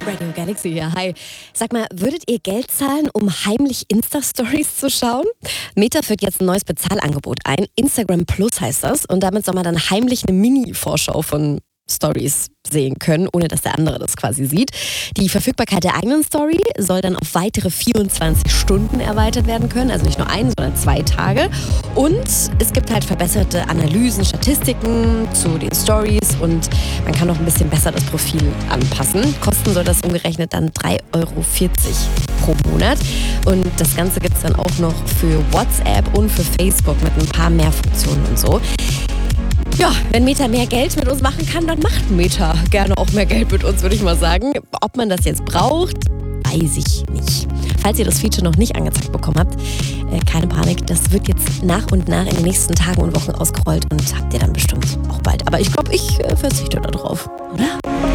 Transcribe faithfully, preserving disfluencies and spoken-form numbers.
Radio Galaxy hier, hi. Sag mal, würdet ihr Geld zahlen, um heimlich Insta-Stories zu schauen? Meta führt jetzt ein neues Bezahlangebot ein. Instagram Plus heißt das. Und damit soll man dann heimlich eine Mini-Vorschau von Stories sehen können, ohne dass der andere das quasi sieht. Die Verfügbarkeit der eigenen Story soll dann auf weitere vierundzwanzig Stunden erweitert werden können, also nicht nur ein, sondern zwei Tage. Und es gibt halt verbesserte Analysen, Statistiken zu den Stories und man kann noch ein bisschen besser das Profil anpassen. Kosten soll das umgerechnet dann drei Euro vierzig pro Monat. Und das Ganze gibt es dann auch noch für WhatsApp und für Facebook mit ein paar mehr Funktionen und so. Ja, wenn Meta mehr Geld mit uns machen kann, dann macht Meta gerne auch mehr Geld mit uns, würde ich mal sagen. Ob man das jetzt braucht, weiß ich nicht. Falls ihr das Feature noch nicht angezeigt bekommen habt, äh, keine Panik, das wird jetzt nach und nach in den nächsten Tagen und Wochen ausgerollt und habt ihr dann bestimmt auch bald. Aber ich glaube, ich äh, verzichte da drauf, oder?